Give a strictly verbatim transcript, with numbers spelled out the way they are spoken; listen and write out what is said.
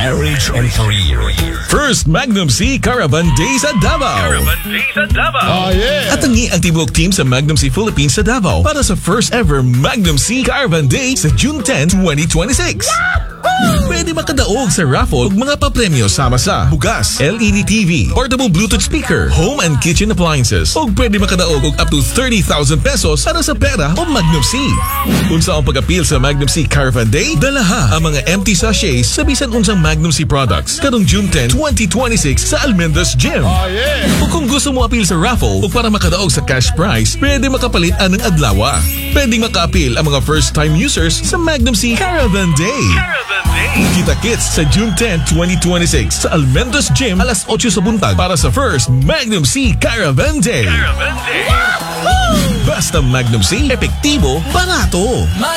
marriage and career. First Magnum C Caravan Day sa Davao. Caravan Day sa Davao. Oh, yeah. At tangi ang teamwork team sa Magnum C Philippines sa Davao para sa first ever Magnum C Caravan Day sa June tenth, twenty twenty-six. Pwede makadaog sa raffle ug mga papremyo sama sa bugas, L E D T V, portable Bluetooth speaker, home and kitchen appliances. Ug pwede makadaog og up to thirty thousand pesos para sa pera o Magnum C. Unsa ang pag-appeal sa Magnum C Caravan Day? Dalaha ang mga empty sachets sa bisan unsang Magnum C products kadong June tenth, twenty twenty-six sa Almendras Gym. Oh, yeah. O kung gusto mo appeal sa raffle o para makadaog sa cash prize, pwede makapalit anang adlawa. Pwedeng maka-appeal ang mga first-time users sa Magnum C Caravan Day. Caravan Day. Kita-kits sa June tenth, twenty twenty-six sa Almendras Gym alas otso sa buntag para sa first Magnum C Caravan Day. Caravan Day. Basta Magnum C, epektibo, barato.